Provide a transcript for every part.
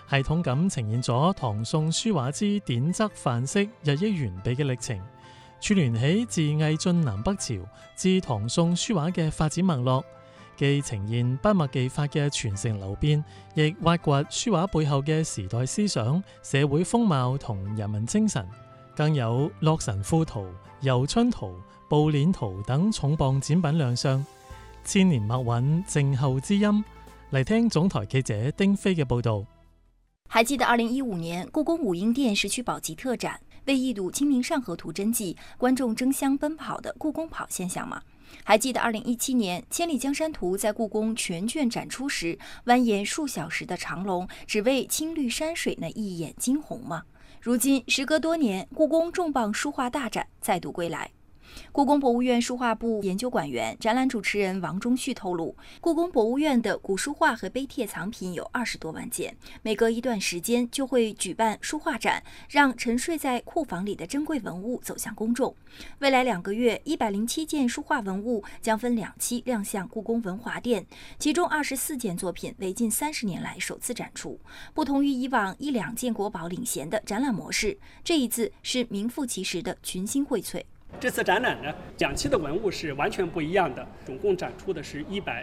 系統咁呈現咗唐宋書畫之典則範式日益完備嘅歷程，串聯起自魏晉南北朝至唐宋書畫嘅發展脈絡，既呈現筆墨技法嘅傳承流變，亦挖掘書畫背後嘅時代思想、社會風貌同人民精神，更有《洛神賦圖》、《遊春圖》、《步輦圖》等重磅展品亮相，千年默韻靜候知音。嚟聽總台記者丁飛嘅報道。 还记得2015年故宫武英殿石渠宝笈特展为一睹《清明上河图》真迹，观众争相奔跑的故宫跑现象吗？还记得2017年《千里江山图》在故宫全卷展出时，蜿蜒数小时的长龙只为青绿山水那一眼惊鸿吗？如今时隔多年，故宫重磅书画大展再度归来。故宫博物院书画部研究馆员、展览主持人王中旭透露，故宫博物院的古书画和碑帖藏品有20多万件，每隔一段时间就会举办书画展，让沉睡在库房里的珍贵文物走向公众。未来2个月，107件书画文物将分2期亮相故宫文华殿，其中24件作品为近30年来首次展出。不同于以往1、2件国宝领衔的展览模式，这一次是名副其实的群星荟萃。 这次展览呢，2期的文物是完全不一样的，总共展出的是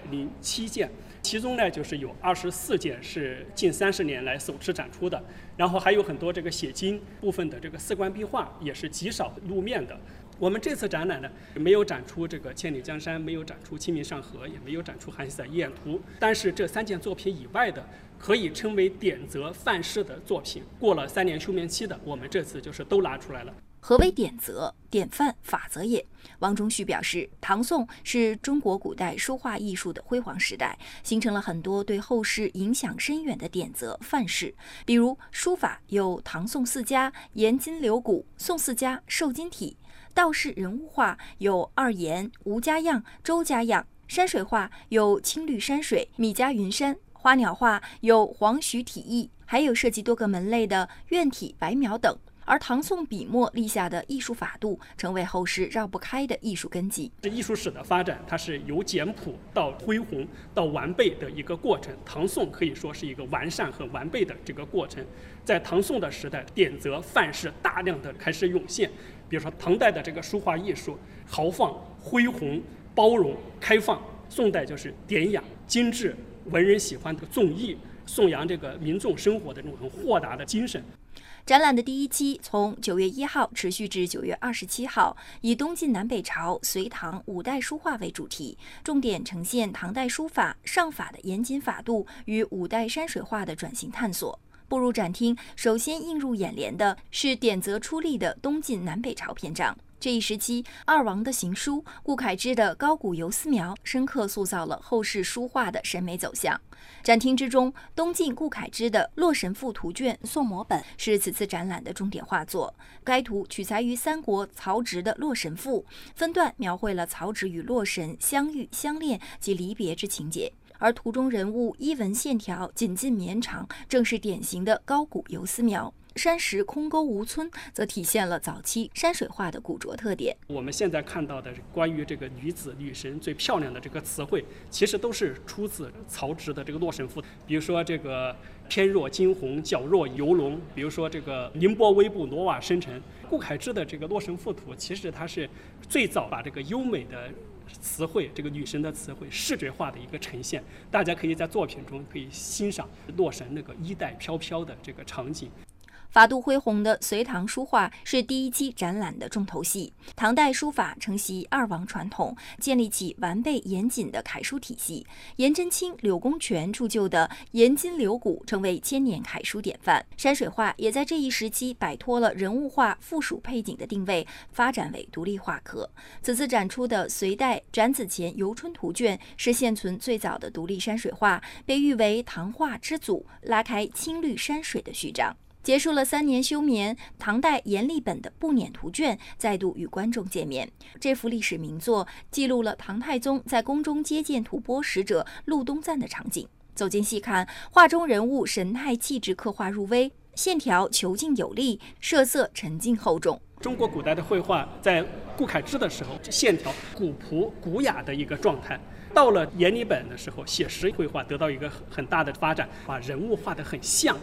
107件，其中呢就是有24件是近30年来首次展出的，然后还有很多这个写经部分的这个丝观壁画也是极少露面的。我们这次展览呢，没有展出这个千里江山，没有展出清明上河，也没有展出韩熙载夜宴图，但是这3件作品以外的可以称为典则范式的作品，过了3年休眠期的，我们这次就是都拿出来了。 何为典则、典范、法则也？王中旭表示，唐宋是中国古代书画艺术的辉煌时代，形成了很多对后世影响深远的典则范式。比如书法有唐宋4家颜筋柳骨，宋4家瘦金体；道士人物画有二颜、吴家样、周家样；山水画有青绿山水、米家云山；花鸟画有黄徐体意，还有涉及多个门类的院体、白描等。而唐宋笔墨立下的艺术法度，成为后世绕不开的艺术根基。 这艺术史的发展，它是由简朴到恢宏到完备的一个过程。唐宋可以说是一个完善和完备的这个过程。在唐宋的时代，典则范式大量的开始涌现。比如说唐代的这个书画艺术，豪放、恢宏、包容、开放；宋代就是典雅、精致、文人喜欢的纵逸，颂扬这个民众生活的这种很豁达的精神。 展览的第1期从9月1号持续至9月27号，以东晋南北朝、隋唐、五代书画为主题，重点呈现唐代书法、上法的严谨法度与五代山水画的转型探索。步入展厅，首先映入眼帘的是典则出力的东晋南北朝篇章。这一时期，二王的行书、顾恺之的高古游丝描，深刻塑造了后世书画的审美走向。展厅之中，东晋顾恺之的《洛神赋图卷宋摹本》是此次展览的重点画作。该图取材于三国曹植的《洛神赋》，分段描绘了曹植与洛神相遇、相恋及离别之情节。而图中人物衣纹线条紧近绵长，正是典型的高古游丝描。山石空沟无皴，则体现了早期山水画的古拙特点。 我们现在看到的关于这个女子、女神最漂亮的这个词汇，其实都是出自曹植的这个《洛神赋》。比如说这个翩若惊鸿，皎若游龙；比如说这个凌波微步，挪瓦生尘。顾恺之的这个《洛神赋图》，其实它是最早把这个优美的词汇，这个女神的词汇视觉化的一个呈现。大家可以在作品中可以欣赏洛神那个衣带飘飘的这个场景。 法度恢宏的隋唐书画是第1期展览的重头戏。唐代书法承袭二王传统，建立起完备严谨的楷书体系。颜真卿、柳公权铸就的颜筋柳骨成为千年楷书典范。山水画也在这一时期摆脱了人物画附属配景的定位，发展为独立画科。此次展出的隋代展子虔游春图卷是现存最早的独立山水画，被誉为唐画之祖，拉开青绿山水的序章。结束了3年休眠，唐代阎立本的步辇图卷再度与观众见面。这幅历史名作记录了唐太宗在宫中接见吐蕃使者陆东赞的场景。走近细看，画中人物神态气质刻画入微，线条遒劲有力，设色沉静厚重。 中国古代的绘画在顾恺之的时候，线条古朴古雅的一个状态。到了阎立本的时候，写实绘画得到一个很大的发展，把人物画得很像。